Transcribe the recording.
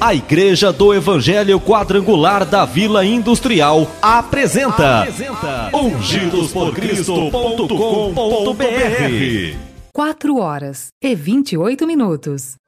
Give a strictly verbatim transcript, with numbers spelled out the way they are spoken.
A Igreja do Evangelho Quadrangular da Vila Industrial apresenta, apresenta ungidos por cristo ponto com ponto br. quatro horas e vinte e oito minutos.